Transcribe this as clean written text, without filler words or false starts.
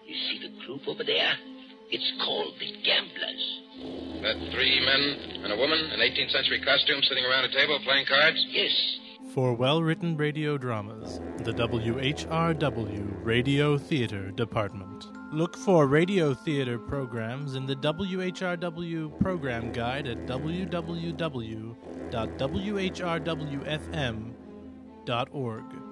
You see the group over there? It's called the Gamblers. That 3 men and a woman in 18th century costume sitting around a table playing cards? Yes. For well-written radio dramas, the WHRW Radio Theater Department. Look for radio theater programs in the WHRW program guide at www.whrwfm.org.